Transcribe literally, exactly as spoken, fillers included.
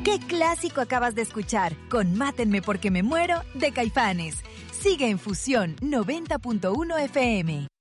¿Qué clásico acabas de escuchar? Con Mátenme porque me muero de Caifanes. Sigue en Fusión noventa punto uno F M.